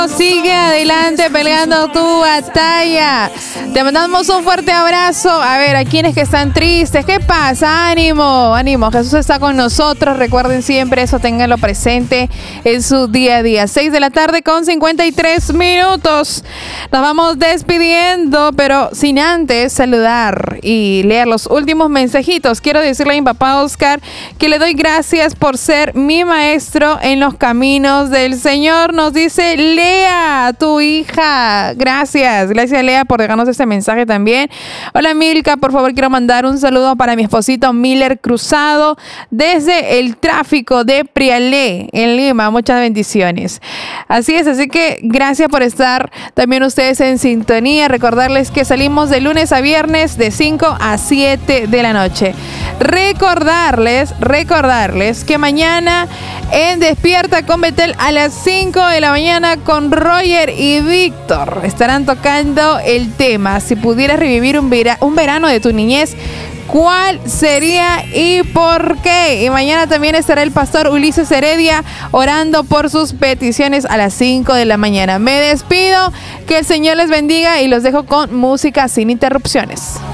Sigue adelante peleando tu batalla. Te mandamos un fuerte abrazo. A ver, a quienes que están tristes, ¿qué pasa? Ánimo, ánimo. Jesús está con nosotros. Recuerden siempre eso, ténganlo presente en su día a día. 6 de la tarde con 53 minutos. Nos vamos despidiendo, pero sin antes saludar y leer los últimos mensajitos. Quiero decirle a mi papá Oscar que le doy gracias por ser mi maestro en los caminos del Señor. Nos dice Lea, tu hija. Gracias Lea por dejarnos este mensaje también. Hola Milka, por favor quiero mandar un saludo para mi esposito Miller Cruzado desde el tráfico de Prialé en Lima. Muchas bendiciones. Así es, así que gracias por estar también ustedes en sintonía. Recordarles que salimos de lunes a viernes de 5 a 7 de la noche. Recordarles que mañana en Despierta con Betel a las 5 de la mañana con Roger y Víctor estarán tocando el tema: si pudieras revivir un verano de tu niñez, ¿cuál sería y por qué? Y mañana también estará el pastor Ulises Heredia orando por sus peticiones a las 5 de la mañana. Me despido, que el Señor les bendiga y los dejo con música sin interrupciones.